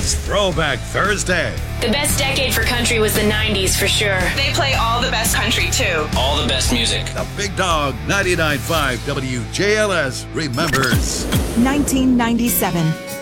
It's Throwback Thursday. The best decade for country was the 90s for sure. They play all the best country, too. All the best music. The Big Dog 99.5 WJLS remembers 1997.